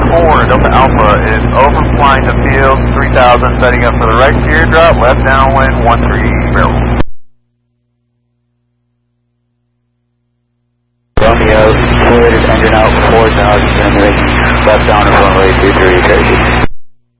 4, Delta Alpha is overflying the field, 3000, setting up for the right teardrop, left downwind, 13 barrel. Romeo, fluid engine out, 4000, left down runway 23, crazy.